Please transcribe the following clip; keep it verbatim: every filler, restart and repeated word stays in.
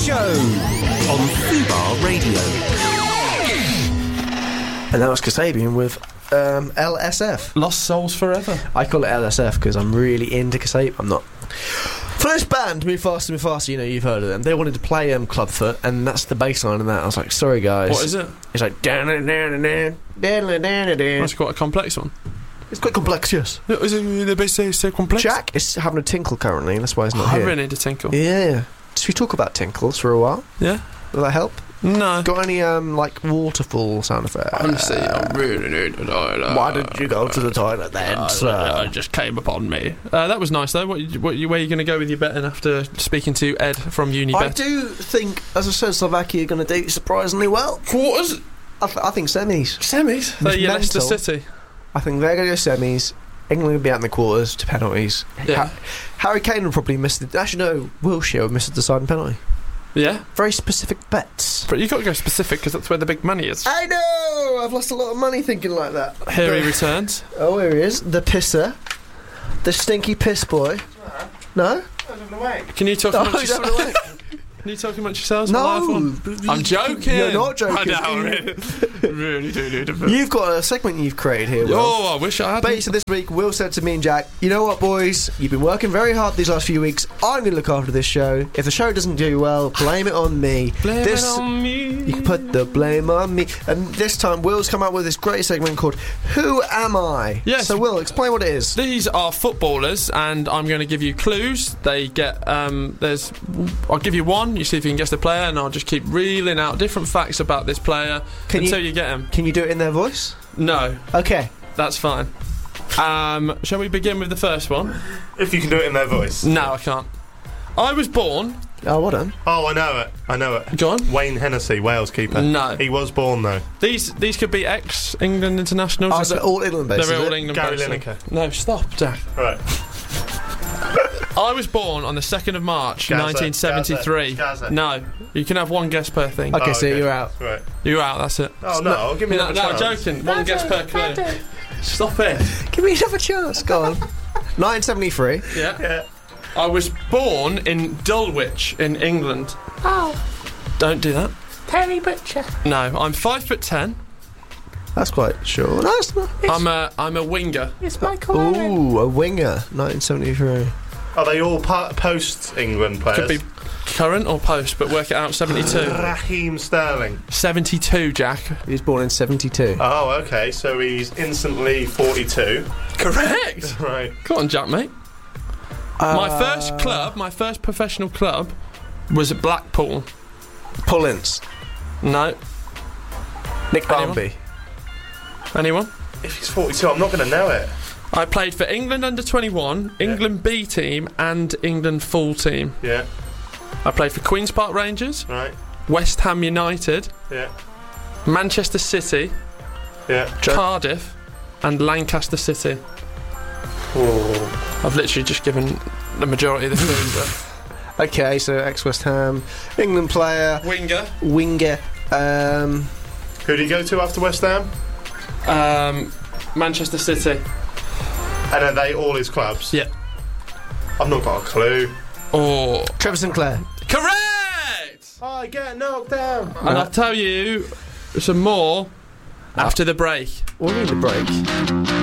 Show on Fubar Radio. And that was Kasabian with um, L S F. Lost Souls Forever. I call it L S F because I'm really into Kasabian. I'm not. First band, Move Faster, Move Faster, you know, you've heard of them. They wanted to play um, Clubfoot, and that's the bass line of that. I was like, sorry, guys. What is it? It's like... That's quite a complex one. It's quite complex, yes. Is it the bass so complex? Jack is having a tinkle currently, and that's why he's not I here. really need a tinkle. Yeah. Should we talk about tinkles for a while? Yeah. Will that help? No. Got any, um, like, waterfall sound effects? Honestly, I really need a toilet. Why did you go to the toilet then, uh, sir? It just came upon me. Uh, that was nice, though. What, what, where are you going to go with your betting after speaking to Ed from Unibet? I do think, as I said, Slovakia are going to do surprisingly well. Quarters? I, th- I think semis. Semis? They're your Leicester mental. City. I think they're going to go semis. England will be out in the quarters to penalties. Yeah. Ha- Harry Kane will probably miss the... Actually, no, Wilshere will miss the deciding penalty. Yeah? Very specific bets. But you've got to go specific because that's where the big money is. I know! I've lost a lot of money thinking like that. Here he returns. Oh, here he is. The pisser. The stinky piss boy. No? Can you talk Oh, amongst he's having a yourselves? wank. Can you talk amongst yourselves? No. on live one? I'm joking. You're not joking. I know, really. really do need a bit. You've got a segment you've created here, Will. Oh, I wish I had. Basically, this week, Will said to me and Jack, you know what, boys? You've been working very hard these last few weeks. I'm going to look after this show. If the show doesn't do well, blame it on me. Blame this, it on me. You can put the blame on me. And this time, Will's come up with this great segment called Who Am I? Yes. So, Will, explain what it is. These are footballers, and I'm going to give you clues. They get, um, there's, I'll give you one, you see if you can guess the player, and I'll just keep reeling out different facts about this player Can until you- you get him. Can you do it in their voice? No, Okay. that's fine. Um, shall we begin with the first one? If you can do it in their voice. No, I can't. I was born. Oh, well done. Oh, I know it. I know it. Go on. Wayne Hennessy, Wales keeper. No. He was born, though. These these could be ex-England internationals. Oh, Is so it- all England based, They're is all it? England Gary based. Lineker. No, stop, Jack. Right. I was born on the second of March, Gaza, nineteen seventy-three. Gaza, Gaza. No, you can have one guess per thing. Okay, Oh, so okay. you're out. Right. You're out. That's it. Oh, no, give me no, another no, chance. joking. One guess per clue. Stop it. Give me another chance. Go on. nineteen seventy-three. Yeah. Yeah. I was born in Dulwich in England. Oh, Don't do that. Terry Butcher. No, I'm five foot ten. That's quite sure. No, it's not. I'm a I'm a winger. It's Michael Owen. Ooh, a winger. nineteen seventy-three. Are they all pa- post-England players? Could be current or post, but work it out. seventy-two. Raheem Sterling. seventy-two, Jack. He was born in seventy-two. Oh, okay, so he's instantly forty-two. Correct. Right. Come on, Jack, mate. My first club, my first professional club, was at Blackpool. Pullins. No. Nick Anyone? Barmby. Anyone? If he's forty-two, I'm not going to know it. I played for England under twenty-one, England B team, and England full team. Yeah. I played for Queen's Park Rangers, Right. West Ham United, Yeah. Manchester City, Yeah. Cardiff, and Lancaster City. Oh. I've literally just given the majority of the clues. Okay, so ex-West Ham, England player, Winger. winger. Um, Who did he go to after West Ham? Um, Manchester City. And are they all his clubs? Yeah. I've not got a clue. Or Trevor Sinclair. correct. I get knocked down. And I'll tell you some more after the break. We'll need a break.